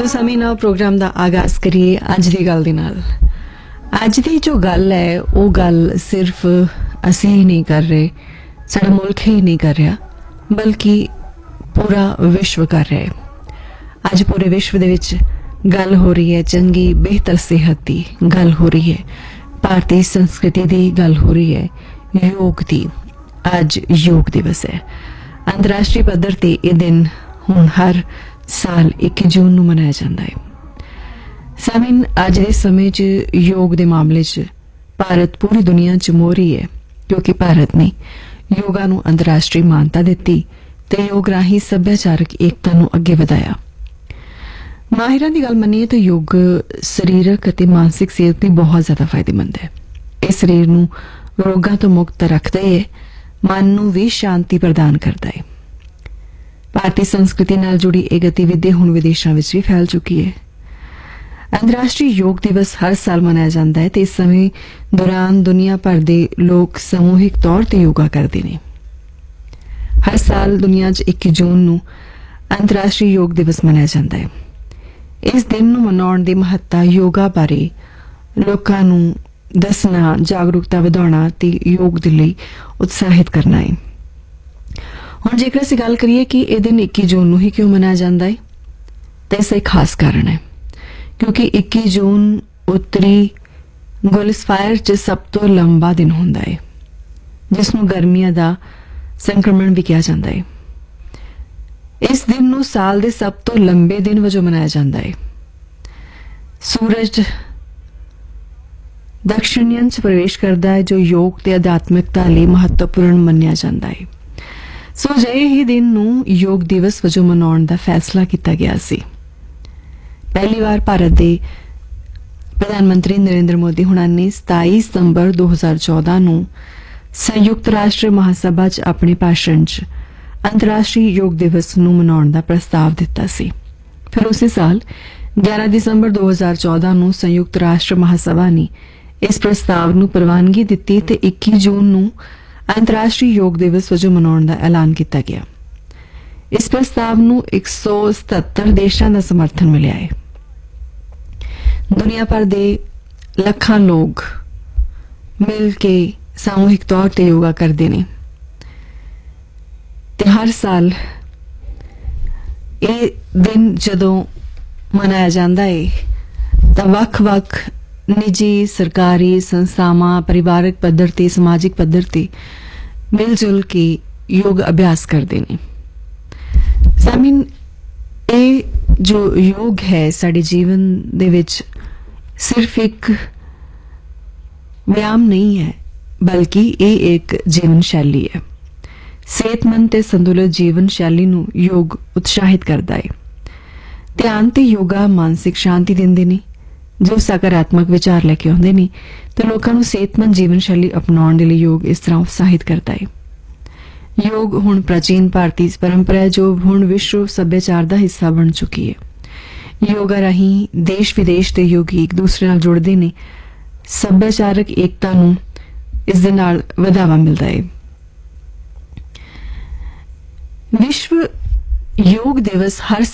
सो समय ना प्रोग्राम का आगाज करिए अज की गल दे नाल। अज की जो गल है वो गल सिर्फ असी ही नहीं कर रहे, साडा मुल्क ही नहीं कर रहा, बल्कि पूरा विश्व कर रहा है। अज पूरे विश्व दे विच गल हो रही है चंगी बेहतर सेहत की गल हो रही है, भारतीय संस्कृति की गल हो रही है, योग की। अज योग दिवस है। अंतरराष्ट्रीय पद्धर ते ये दिन हुण हर साल 21 जून नूं मनाया जाता है। सामिन अज के समय च योग के मामले च भारत पूरी दुनिया च मोहरी है, क्योंकि भारत ने योगा नूं अंतरराष्ट्रीय मानता दिती ते योग राही सभ्याचारक एकता नूं अगे वधाया। माहिरां दी गल मन्नीए तो योग शरीरक अते मानसिक सेहत लई बहुत ज्यादा फायदेमंद है। इह शरीर नूं रोगां तो मुक्त रखदा ही है, मन नूं भी शांति प्रदान करता है। भारतीय संस्कृति नाल जुड़ी यह गतिविधि हुण विदेशों में भी फैल चुकी है। अंतरराष्ट्रीय योग दिवस हर साल मनाया जाता है ते इस समय दौरान दुनिया भर के लोग समूहिक तौर पर योगा करते हैं। हर साल दुनिया 21 जून नूं अंतरराष्ट्रीय योग दिवस मनाया जाता है। इस दिन नूं मनाउण दी महत्ता योगा बारे लोकां नूं दसना, जागरूकता वधाउणा ते योग दे लई उत्साहित करना है। हुण जेकर असीं गल करिए कि यह दिन 21 जून नूं ही क्यों मनाया जाता है, तो इसका एक खास कारण है, क्योंकि 21 जून उत्तरी गोलिस्फायर च सब तो लंबा दिन हुंदा है, जिसनूं गर्मियां दा संक्रमण भी कहा जाता है। इस दिन नूं साल दे सब तो लंबे दिन वजों मनाया जाता है। सूरज दक्षिणयन च प्रवेश करता है, जो योग ते आध्यात्मिकता लई महत्वपूर्ण मन्निया जाता है। सो अजिहे ही दिन नूं योग दिवस वजों मनाउण दा फैसला किया गया सी। पहली बार भारत दे प्रधानमंत्री नरेंद्र मोदी हुणां ने 27 सितंबर 2014 नूं संयुक्त राष्ट्र महासभा च अपने भाषण च अंतरराष्ट्रीय योग दिवस नूं मनाउण दा प्रस्ताव दिता सी। फिर उसी साल 11 दिसंबर 2014 नूं संयुक्त राष्ट्र महासभा ने इस प्रस्ताव नूं प्रवानगी दिती ते 21 जून नूं अंतरराष्ट्रीय योग दिवस वजों मनाउण दा ऐलान किया गया। इस प्रस्ताव नूं 177 देशां दा समर्थन मिलिया है। दुनिया भर दे लखां लोग मिल के सामूहिक तौर ते योगा करते हैं ते हर साल ये दिन जदों मनाया जाता है तां वख-वख निजी, सरकारी संस्थावां, परिवारक पद्धर ते समाजिक पद्धर ते मिलजुल के योग अभ्यास करते हैं। सामिन ये जो योग है साडे जीवन दे विच सिर्फ एक व्यायाम नहीं है, बल्कि ये एक जीवन शैली है। सेहतमंद ते संतुलित जीवन शैली नूं योग उत्साहित करता है। ध्यान ते योगा मानसिक शांति दिंदे ने, जो सकारात्मक विचार लेके आउंदे ने, तो लोकां नूं सेहतमंद जीवन शैली अपनाउण दे लई योग इस तरह उत्साहित करता है। योग हुण प्राचीन भारतीय परंपरा है, जो हुण विश्व सभ्याचार दा हिस्सा बन चुकी है। योगा राही देश विदेश के योगी एक दूसरे नाल जुड़दे ने, सभ्याचारक एकता नूं इस दे नाल वधावा मिलदा है। विश्व योग दिवस हर